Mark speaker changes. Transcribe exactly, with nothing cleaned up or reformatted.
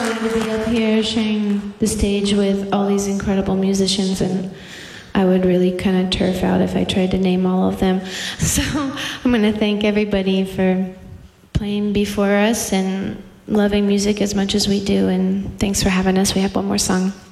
Speaker 1: joy to be up here sharing the stage with all these incredible musicians, and I would really kind of turf out if I tried to name all of them. So I'm going to thank everybody for playing before us and loving music as much as we do, and thanks for having us. We have one more song.